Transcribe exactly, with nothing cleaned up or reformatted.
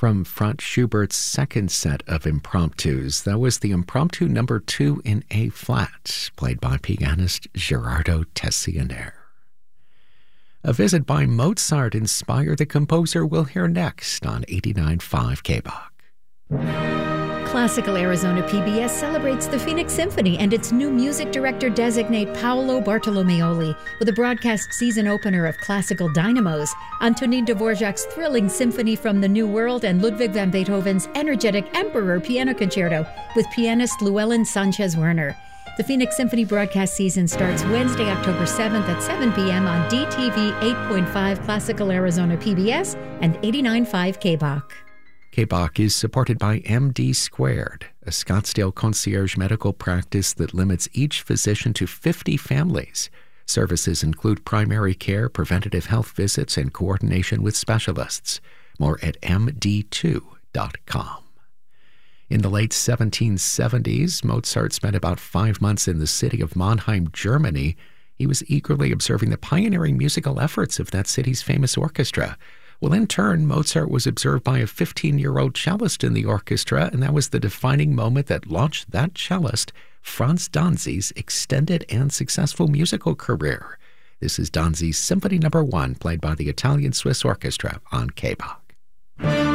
From Franz Schubert's second set of impromptus, that was the impromptu number two in A flat, played by pianist Gerardo Tessiner. A visit by Mozart inspired the composer we'll hear next on eighty-nine point five K B O C. Classical Arizona P B S celebrates the Phoenix Symphony and its new music director-designate Paolo Bartolomeoli with a broadcast season opener of classical dynamos, Antonin Dvorak's thrilling symphony from the New World, and Ludwig van Beethoven's energetic Emperor Piano Concerto with pianist Llewellyn Sanchez Werner. The Phoenix Symphony broadcast season starts Wednesday, October seventh at seven p.m. on D T V eight point five Classical Arizona P B S and eighty-nine point five K B O C. K B O C is supported by M D Squared, a Scottsdale concierge medical practice that limits each physician to fifty families. Services include primary care, preventative health visits, and coordination with specialists. More at m d two dot com. In the late seventeen seventies, Mozart spent about five months in the city of Mannheim, Germany. He was eagerly observing the pioneering musical efforts of that city's famous orchestra. Well, in turn, Mozart was observed by a fifteen-year-old cellist in the orchestra, and that was the defining moment that launched that cellist, Franz Danzi's extended and successful musical career. This is Danzi's Symphony Number One, played by the Italian Swiss Orchestra on K B O C.